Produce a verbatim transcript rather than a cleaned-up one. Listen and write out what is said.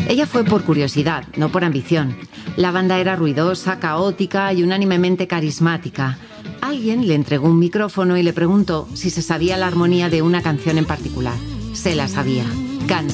Ella fue por curiosidad, no por ambición. La banda era ruidosa, caótica y unánimemente carismática. Alguien le entregó un micrófono y le preguntó si se sabía la armonía de una canción en particular. Se la sabía. Canta.